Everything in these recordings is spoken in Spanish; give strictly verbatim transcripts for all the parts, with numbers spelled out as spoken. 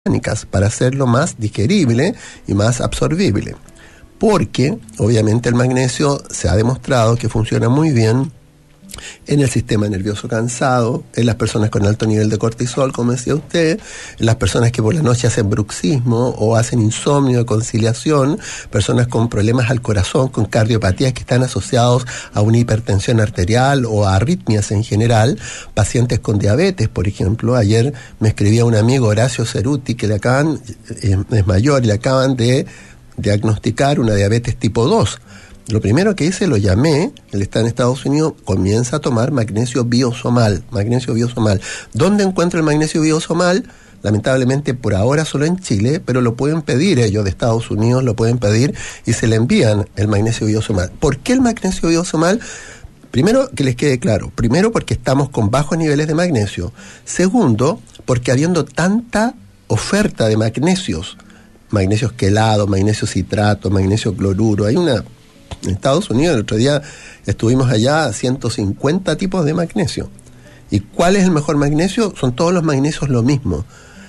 para hacerlo más digerible y más absorbible. Porque, obviamente, el magnesio se ha demostrado que funciona muy bien en el sistema nervioso cansado, en las personas con alto nivel de cortisol, como decía usted, en las personas que por la noche hacen bruxismo o hacen insomnio, conciliación, personas con problemas al corazón, con cardiopatías que están asociados a una hipertensión arterial o a arritmias en general, pacientes con diabetes, por ejemplo. Ayer me escribía un amigo, Horacio Ceruti, que le acaban, eh, es mayor, y le acaban de diagnosticar una diabetes tipo dos. Lo primero que hice, lo llamé, él está en Estados Unidos, comienza a tomar magnesio biosomal, magnesio biosomal. ¿Dónde encuentro el magnesio biosomal? Lamentablemente por ahora solo en Chile, pero lo pueden pedir ellos de Estados Unidos, lo pueden pedir y se le envían el magnesio biosomal. ¿Por qué el magnesio biosomal? Primero, que les quede claro, primero porque estamos con bajos niveles de magnesio. Segundo, porque habiendo tanta oferta de magnesios, magnesio quelado, magnesio citrato, magnesio cloruro, hay una... En Estados Unidos, el otro día estuvimos allá, ciento cincuenta tipos de magnesio. ¿Y cuál es el mejor magnesio? Son todos los magnesios lo mismo.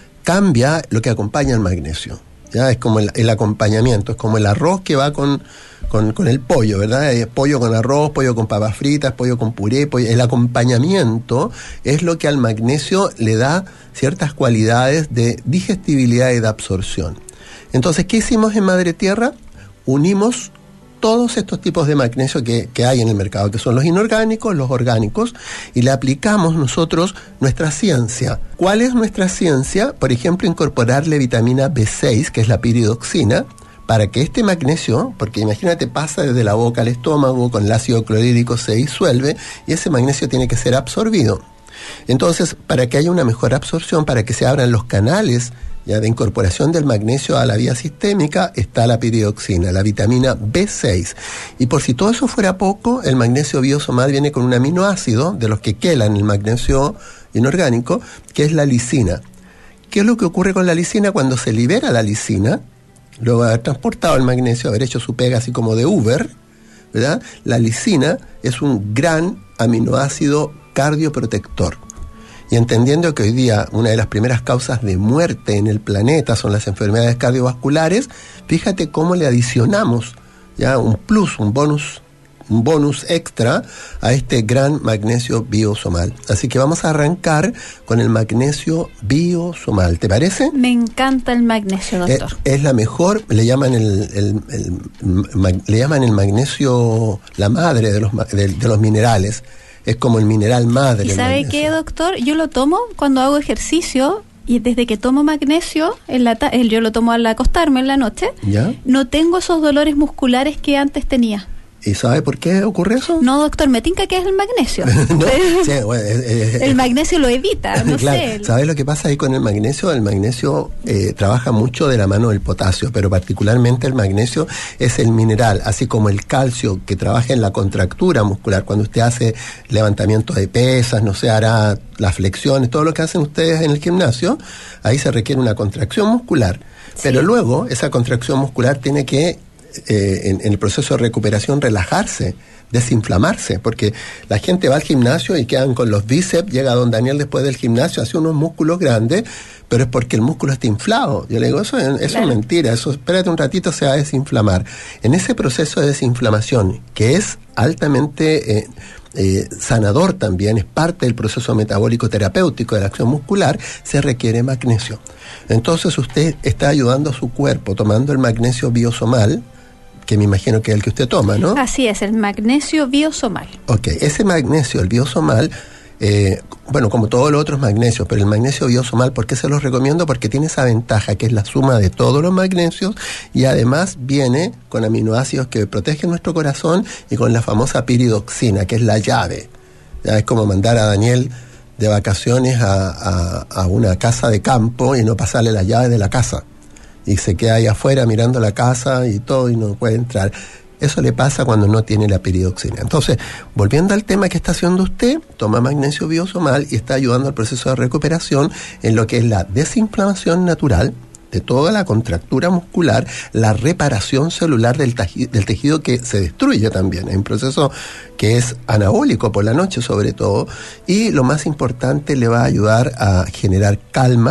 Cambia lo que acompaña al magnesio. ¿Ya? Es como el, el acompañamiento, es como el arroz que va con, con, con el pollo, ¿verdad? Es pollo con arroz, pollo con papas fritas, pollo con puré, pollo. El acompañamiento es lo que al magnesio le da ciertas cualidades de digestibilidad y de absorción. Entonces, ¿qué hicimos en Madre Tierra? Unimos todos estos tipos de magnesio que, que hay en el mercado, que son los inorgánicos, los orgánicos, y le aplicamos nosotros nuestra ciencia. ¿Cuál es nuestra ciencia? Por ejemplo, incorporarle vitamina B seis, que es la piridoxina, para que este magnesio, porque imagínate, pasa desde la boca al estómago, con el ácido clorhídrico se disuelve, y ese magnesio tiene que ser absorbido. Entonces, para que haya una mejor absorción, para que se abran los canales ya de incorporación del magnesio a la vía sistémica, está la piridoxina, la vitamina B seis. Y por si todo eso fuera poco, el magnesio biosomal viene con un aminoácido, de los que quelan el magnesio inorgánico, que es la lisina. ¿Qué es lo que ocurre con la lisina? Cuando se libera la lisina, luego de haber transportado el magnesio, haber hecho su pega así como de Uber, ¿verdad? La lisina es un gran aminoácido cardioprotector. Y entendiendo que hoy día una de las primeras causas de muerte en el planeta son las enfermedades cardiovasculares, fíjate cómo le adicionamos ya un plus, un bonus, un bonus extra a este gran magnesio biosomal. Así que vamos a arrancar con el magnesio biosomal. ¿Te parece? Me encanta el magnesio, doctor. Es, es la mejor, le llaman el, el, el, el, le llaman el magnesio la madre de los, de, de los minerales. Es como el mineral madre. ¿Y sabe qué, doctor? Yo lo tomo cuando hago ejercicio, y desde que tomo magnesio, en la ta- yo lo tomo al acostarme en la noche, ¿ya? No tengo esos dolores musculares que antes tenía. ¿Y sabe por qué ocurre eso? No, doctor, me tinca que es el magnesio. No, sí, bueno, eh, eh, el magnesio lo evita, no claro, sé. ¿Sabes lo que pasa ahí con el magnesio? El magnesio eh, trabaja mucho de la mano del potasio, pero particularmente el magnesio es el mineral, así como el calcio, que trabaja en la contractura muscular. Cuando usted hace levantamiento de pesas, no sé, hará las flexiones, todo lo que hacen ustedes en el gimnasio, ahí se requiere una contracción muscular. Sí. Pero luego esa contracción muscular tiene que Eh, en, en el proceso de recuperación relajarse, desinflamarse, porque la gente va al gimnasio y quedan con los bíceps, llega don Daniel después del gimnasio, hace unos músculos grandes, pero es porque el músculo está inflado. Yo le digo, eso, eso claro. es mentira, eso espérate un ratito, se va a desinflamar. En ese proceso de desinflamación, que es altamente eh, eh, sanador también, es parte del proceso metabólico terapéutico de la acción muscular, se requiere magnesio. Entonces usted está ayudando a su cuerpo tomando el magnesio biosomal, que me imagino que es el que usted toma, ¿no? Así es, el magnesio biosomal. Ok, ese magnesio, el biosomal, eh, bueno, como todos los otros magnesios, pero el magnesio biosomal, ¿por qué se los recomiendo? Porque tiene esa ventaja, que es la suma de todos los magnesios, y además viene con aminoácidos que protegen nuestro corazón y con la famosa piridoxina, que es la llave. Ya es como mandar a Daniel de vacaciones a, a, a una casa de campo y no pasarle la llave de la casa. Y se queda ahí afuera mirando la casa y todo y no puede entrar. Eso le pasa cuando no tiene la piridoxina. Entonces, volviendo al tema que está haciendo usted, toma magnesio biosomal y está ayudando al proceso de recuperación en lo que es la desinflamación natural de toda la contractura muscular, la reparación celular del, taji- del tejido que se destruye también. Es un proceso que es anabólico por la noche sobre todo, y lo más importante, le va a ayudar a generar calma,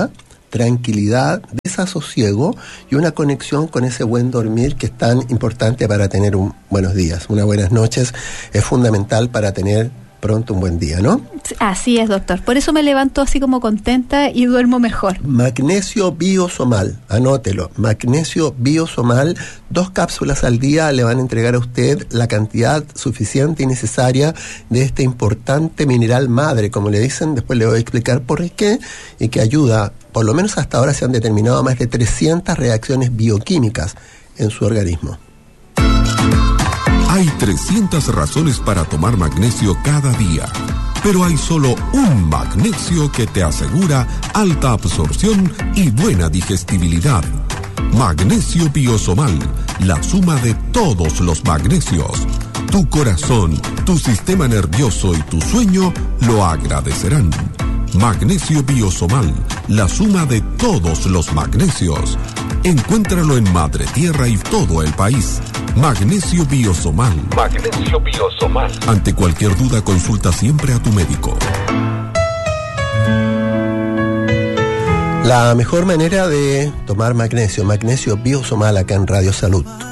tranquilidad, desasosiego y una conexión con ese buen dormir que es tan importante para tener un buenos días. Unas buenas noches es fundamental para tener pronto un buen día, ¿no? Así es, doctor. Por eso me levanto así como contenta y duermo mejor. Magnesio biosomal, anótelo. Magnesio biosomal, dos cápsulas al día le van a entregar a usted la cantidad suficiente y necesaria de este importante mineral madre, como le dicen. Después le voy a explicar por qué, y que ayuda, por lo menos hasta ahora se han determinado más de trescientas reacciones bioquímicas en su organismo. Hay trescientas razones para tomar magnesio cada día, pero hay solo un magnesio que te asegura alta absorción y buena digestibilidad. Magnesio Biosomal, la suma de todos los magnesios. Tu corazón, tu sistema nervioso y tu sueño lo agradecerán. Magnesio Biosomal, la suma de todos los magnesios. Encuéntralo en Madre Tierra y todo el país. Magnesio Biosomal. Magnesio Biosomal. Ante cualquier duda, consulta siempre a tu médico. La mejor manera de tomar magnesio, magnesio Biosomal acá en Radio Salud.